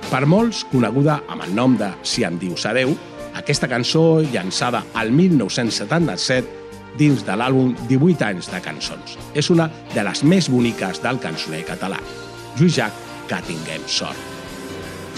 Per molts, coneguda amb el nom de Si em dius adeu, aquesta cançó, llançada al 1977 dins de l'àlbum 18 anys de cançons, és una de les més boniques del cançoner català. Lluís Llach, que tinguem sort.